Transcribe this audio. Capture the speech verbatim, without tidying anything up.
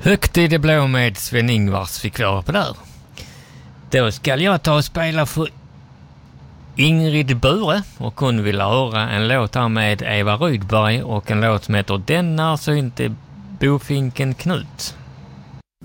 Högt i det blå med Sven-Ingvars fick vara på där. Då ska jag ta och spela för Ingrid Bure och hon vill höra en låt här med Eva Rydberg och en låt som heter Den är så inte bofinken Knut.